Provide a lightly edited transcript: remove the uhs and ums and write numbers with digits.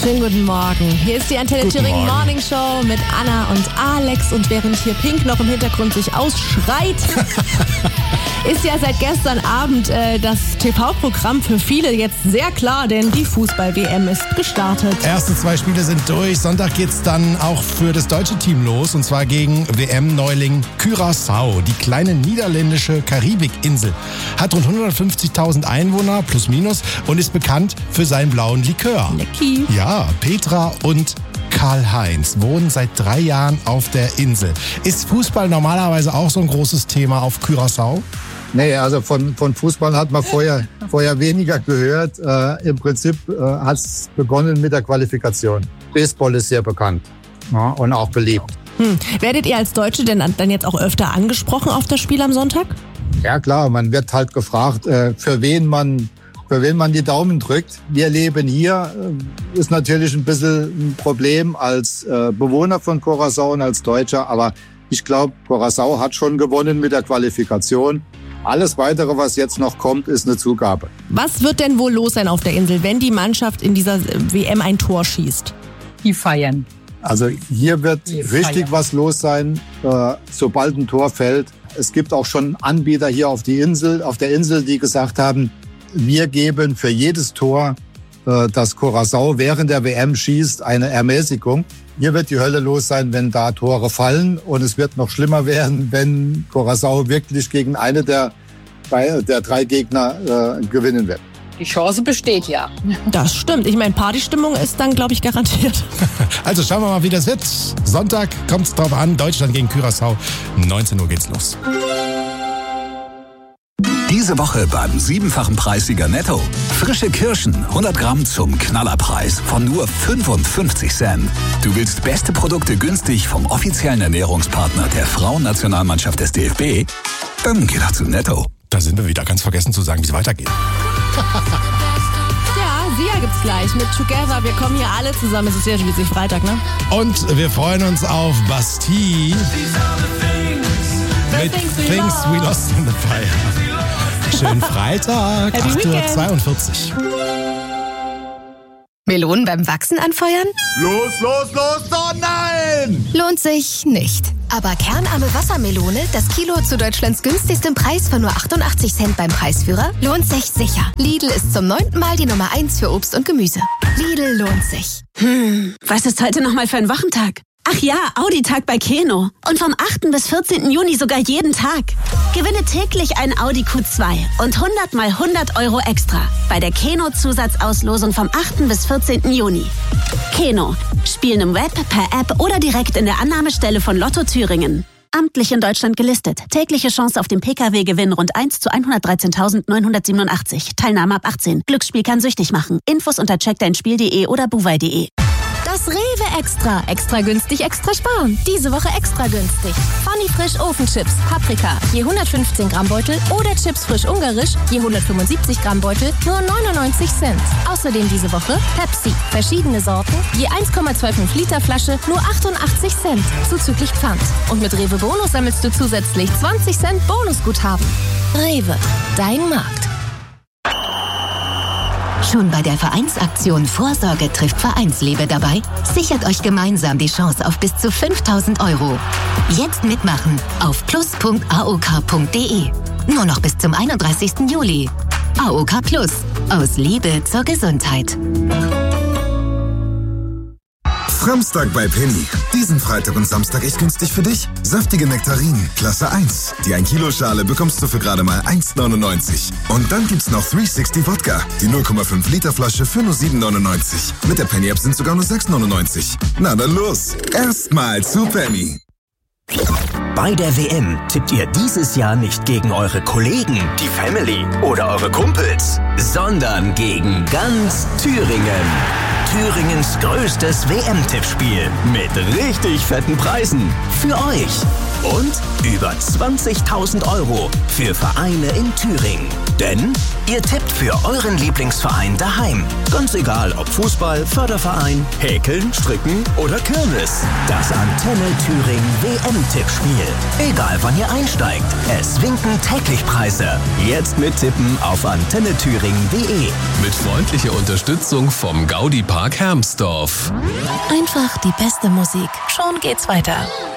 Schönen guten Morgen. Hier ist die Antenne Thüringen Morning Show mit Anna und Alex. Und während hier Pink noch im Hintergrund sich ausschreit, ist ja seit gestern Abend das TV-Programm für viele jetzt sehr klar, denn die Fußball-WM ist gestartet. Erste 2 Spiele sind durch. Sonntag geht's dann auch für das deutsche Team los. Und zwar gegen WM-Neuling Curaçao. Die kleine niederländische Karibikinsel hat rund 150.000 Einwohner, plus minus, und ist bekannt für seinen blauen Likör. Lecky. Ja, Petra und Karl-Heinz wohnen seit 3 Jahren auf der Insel. Ist Fußball normalerweise auch so ein großes Thema auf Curaçao? Nee, also von Fußball hat man vorher weniger gehört. Im Prinzip hat es begonnen mit der Qualifikation. Baseball ist sehr bekannt, ja, und auch beliebt. Werdet ihr als Deutsche denn dann jetzt auch öfter angesprochen auf das Spiel am Sonntag? Ja klar, man wird halt gefragt, für wen man die Daumen drückt. Wir leben hier, ist natürlich ein bisschen ein Problem als Bewohner von Curaçao und als Deutscher, aber ich glaube, Curaçao hat schon gewonnen mit der Qualifikation. Alles Weitere, was jetzt noch kommt, ist eine Zugabe. Was wird denn wohl los sein auf der Insel, wenn die Mannschaft in dieser WM ein Tor schießt? Die feiern. Also hier wird richtig was los sein, sobald ein Tor fällt. Es gibt auch schon Anbieter hier auf der Insel, die gesagt haben, wir geben für jedes Tor, das Curaçao während der WM schießt, eine Ermäßigung. Hier wird die Hölle los sein, wenn da Tore fallen. Und es wird noch schlimmer werden, wenn Curaçao wirklich gegen eine der 3 Gegner gewinnen wird. Die Chance besteht ja. Das stimmt. Ich meine, Partystimmung ist dann, glaube ich, garantiert. Also schauen wir mal, wie das wird. Sonntag kommt's drauf an. Deutschland gegen Curaçao. 19 Uhr geht's los. Diese Woche beim 7-fachen Preissieger Netto. Frische Kirschen, 100 Gramm zum Knallerpreis von nur 55 Cent. Du willst beste Produkte günstig vom offiziellen Ernährungspartner der Frauennationalmannschaft des DFB? Dann geh doch zu Netto. Da sind wir wieder. Ganz vergessen zu sagen, wie es weitergeht. Ja, Sia gibt's gleich mit Together. Wir kommen hier alle zusammen. Es ist ja schließlich Freitag, ne? Und wir freuen uns auf Bastille mit Things We Lost in the Fire. Schönen Freitag, 8:42 Uhr. Melonen beim Wachsen anfeuern? Los, oh nein! Lohnt sich nicht. Aber kernarme Wassermelone, das Kilo zu Deutschlands günstigstem Preis von nur 88 Cent beim Preisführer, lohnt sich sicher. Lidl ist zum 9. Mal die Nummer 1 für Obst und Gemüse. Lidl lohnt sich. Was ist heute nochmal für ein Wochentag? Ach ja, Audi-Tag bei Keno. Und vom 8. bis 14. Juni sogar jeden Tag. Gewinne täglich ein Audi Q2 und 100 mal 100 Euro extra bei der Keno-Zusatzauslosung vom 8. bis 14. Juni. Keno. Spielen im Web, per App oder direkt in der Annahmestelle von Lotto Thüringen. Amtlich in Deutschland gelistet. Tägliche Chance auf den Pkw-Gewinn rund 1 zu 113.987. Teilnahme ab 18. Glücksspiel kann süchtig machen. Infos unter checkdeinspiel.de oder buwei.de. Das Rewe Extra. Extra günstig, extra sparen. Diese Woche extra günstig. Funny Frisch Ofenchips, Paprika, je 115 Gramm Beutel oder Chips frisch ungarisch, je 175 Gramm Beutel, nur 99 Cent. Außerdem diese Woche Pepsi, verschiedene Sorten, je 1,25 Liter Flasche, nur 88 Cent, zuzüglich Pfand. Und mit Rewe Bonus sammelst du zusätzlich 20 Cent Bonusguthaben. Rewe, dein Markt. Schon bei der Vereinsaktion Vorsorge trifft Vereinsliebe dabei? Sichert euch gemeinsam die Chance auf bis zu 5.000 €. Jetzt mitmachen auf plus.aok.de. Nur noch bis zum 31. Juli. AOK Plus. Aus Liebe zur Gesundheit. Samstag bei Penny. Diesen Freitag und Samstag echt günstig für dich. Saftige Nektarinen, Klasse 1. Die 1 Kilo Schale bekommst du für gerade mal 1,99. Und dann gibt's noch 360 Wodka. Die 0,5 Liter Flasche für nur 7,99. Mit der Penny App sind sogar nur 6,99. Na dann los. Erstmal zu Penny. Bei der WM tippt ihr dieses Jahr nicht gegen eure Kollegen, die Family oder eure Kumpels, sondern gegen ganz Thüringen. Thüringens größtes WM-Tippspiel mit richtig fetten Preisen. Für euch. Und über 20.000 € für Vereine in Thüringen. Denn ihr tippt für euren Lieblingsverein daheim. Ganz egal, ob Fußball, Förderverein, Häkeln, Stricken oder Kirmes. Das Antenne Thüringen WM-Tippspiel. Egal wann ihr einsteigt, es winken täglich Preise. Jetzt mit Tippen auf antennethüringen.de. Mit freundlicher Unterstützung vom Gaudi Park Hermsdorf. Einfach die beste Musik. Schon geht's weiter.